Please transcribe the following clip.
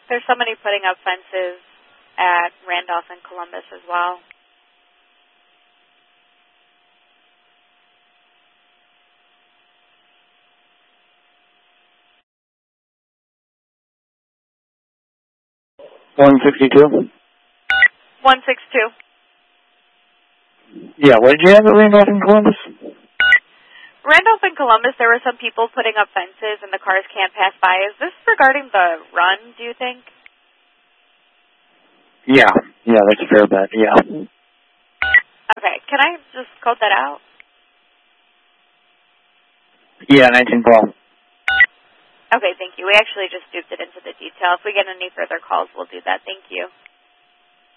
There's somebody putting up fences at Randolph and Columbus as well. $162. 162. Yeah, what did you have at Randolph and Columbus? Randolph and Columbus, there were some people putting up fences and the cars can't pass by. Is this regarding the run, do you think? Yeah, that's a fair bet, yeah. Okay, can I just code that out? Yeah, 1912. Okay, thank you. We actually just duped it into the detail. If we get any further calls, we'll do that. Thank you.